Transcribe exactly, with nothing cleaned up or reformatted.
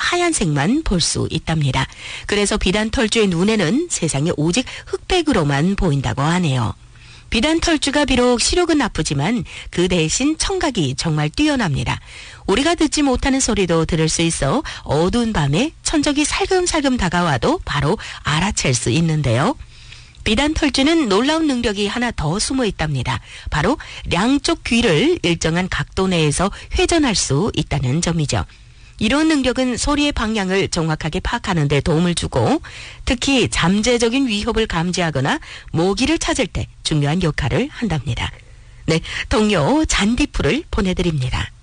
하얀색만 볼 수 있답니다. 그래서 비단털쥐의 눈에는 세상에 오직 흑백으로만 보인다고 하네요. 비단털쥐가 비록 시력은 나쁘지만 그 대신 청각이 정말 뛰어납니다. 우리가 듣지 못하는 소리도 들을 수 있어 어두운 밤에 천적이 살금살금 다가와도 바로 알아챌 수 있는데요. 비단털쥐는 놀라운 능력이 하나 더 숨어 있답니다. 바로 양쪽 귀를 일정한 각도 내에서 회전할 수 있다는 점이죠. 이런 능력은 소리의 방향을 정확하게 파악하는 데 도움을 주고 특히 잠재적인 위협을 감지하거나 모기를 찾을 때 중요한 역할을 한답니다. 네, 동요 잔디풀을 보내드립니다.